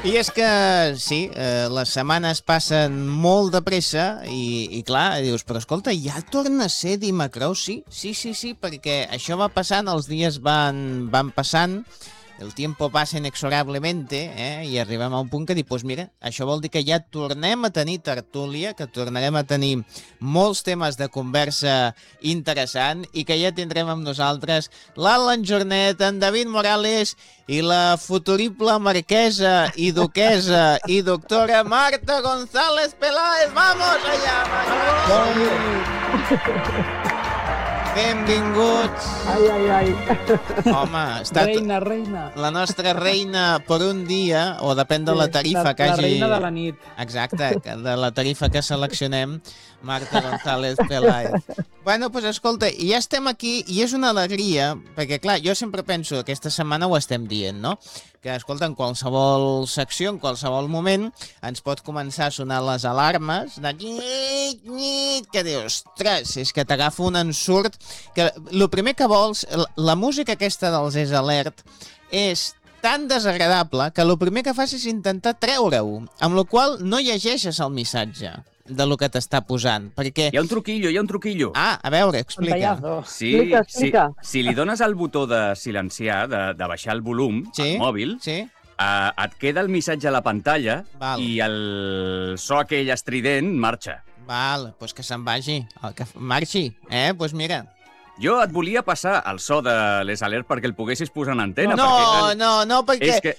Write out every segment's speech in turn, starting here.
I és que, sí, les setmanes passen molt de pressa i clar, dius, però escolta, ja torna a ser dimecres, sí, perquè això va passant, els dies van passant, el tiempo passa inexorablemente, i arribem a un punt que dic, doncs mira, això vol dir que ja tornem a tenir tertúlia, que tornarem a tenir molts temes de conversa interessant i que ja tindrem amb nosaltres l'Alan Jornet, en David Morales i la futurible marquesa i duquesa i doctora Marta González Peláez. ¡Vamos allá! Benvinguts! Ai. Home, està Reina. la nostra reina per un dia, o depèn de la tarifa que hagi... La reina de la nit. Exacte, de la tarifa que seleccionem, Marta González Peláez. Bueno, doncs escolta, ja estem aquí i és una alegria, perquè clar, jo sempre penso, aquesta setmana ho estem dient, no? Que, escolta, en qualsevol secció, en qualsevol moment, ens pot començar a sonar les alarmes de nyit, que dius, ostres, és que t'agafa un ensurt, que el primer que vols, la música aquesta dels És Alert és tan desagradable que el primer que fas és intentar treure-ho, amb la qual no llegeixes el missatge de lo que t'està posant, perquè... Hi ha un truquillo. Ah, a veure, explica. Sí, Explica. si li dones al botó de silenciar, de baixar el volum al mòbil, et queda el missatge a la pantalla. Val. I el so aquell estrident marxa. Val, doncs que se'n vagi, que marxi, doncs mira... Jo et volia passar el so de l'És Alert perquè el poguessis posar en antena. No, perquè... És que...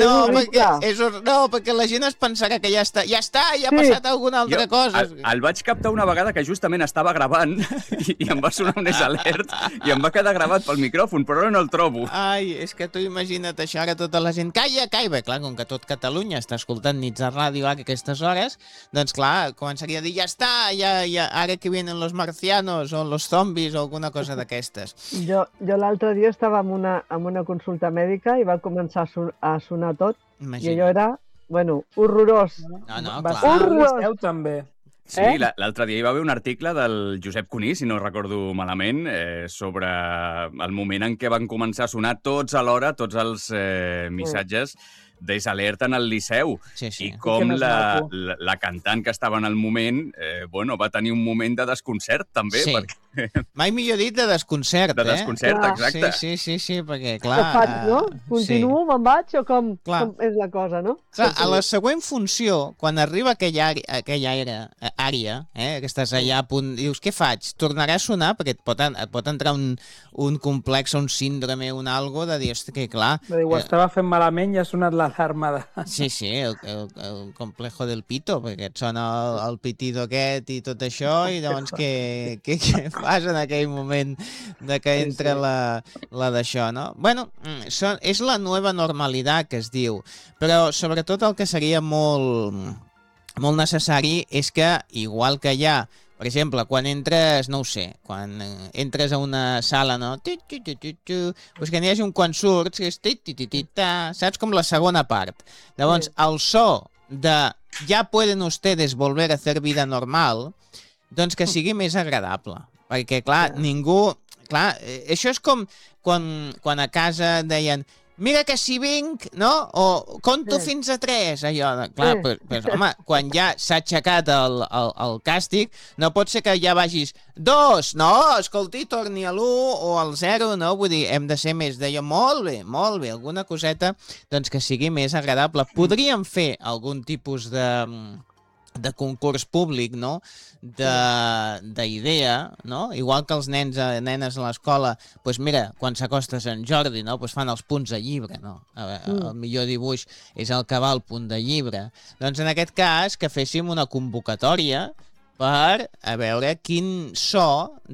perquè la gent es pensarà que ja ha passat alguna altra cosa. El vaig captar una vegada que justament estava gravant i em va sonar un És Alert i em va quedar gravat pel micròfon, però ara no el trobo. Ai, és que tu imagina't això, ara tota la gent calla. Bé, clar, com que tot Catalunya està escoltant nits de ràdio a aquestes hores, doncs clar, començaria a dir, ja està, ara que vienen los marcianos o los zombis o alguna cosa d'aquestes. Jo l'altre dia estava en una consulta mèdica i va començar a sonar tot. I allò era, horrorós. No, Va clar. ser horrorós. Esteu també. Sí, l'altre dia hi va haver un article del Josep Cuní, si no recordo malament, sobre el moment en què van començar a sonar tots alhora, tots els missatges d'És Alert en el Liceu. Sí. I com la cantant que estava en el moment, va tenir un moment de desconcert, també. Sí. Perquè... Mai millor dit de desconcert, De desconcert, exacte. Sí, perquè, clar... Què faig, no? Continuo, me'n vaig, o com és la cosa, no? Clar, a la següent funció, quan arriba aquella àrea, que estàs allà a punt, dius, què faig? Tornarà a sonar? Perquè et pot entrar un complex, un síndrome, un algo de dir, hosti, que clar... Ho estava fent malament i ha sonat l'alarma de... Sí, el complejo del pito, perquè et sona el pitido aquest i tot això, i llavors què fas en aquell moment de que entra la d'això, no? Bueno, és la nova normalitat que es diu, però sobretot el que seria molt necessari és que, igual que hi ha, per exemple, quan entres, no ho sé, quan entres a una sala, no? Pues que n'hi hagi un quan surts, que és saps, com la segona part. Llavors, el so de ja pueden ustedes volver a hacer vida normal, doncs que sigui més agradable. Perquè, clar, ningú... Clar, això és com quan a casa deien mira que si vinc, no? O conto fins a 3, allò. Clar, pues, home, quan ja s'ha aixecat el càstig, no pot ser que ja vagis 2, no? Escolti, torni a l'1 o al 0, no? Vull dir, hem de ser més d'allò. Molt bé, alguna coseta doncs que sigui més agradable. Podríem fer algun tipus de concurs públic, no? D'idea, no? Igual que els nens i nenes a l'escola, doncs mira, quan s'acosta Sant Jordi, no? Doncs fan els punts de llibre, no? El millor dibuix és el que va al punt de llibre. Doncs en aquest cas que féssim una convocatòria per a veure quin so